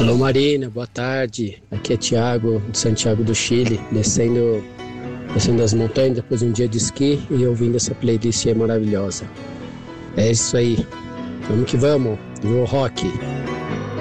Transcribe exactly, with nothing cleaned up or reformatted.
Alô Marina, boa tarde. Aqui é Thiago, de Santiago do Chile, descendo, descendo as montanhas depois de um dia de esqui e ouvindo essa playlist aí maravilhosa. É isso aí. Vamos que vamos. Viu o rock?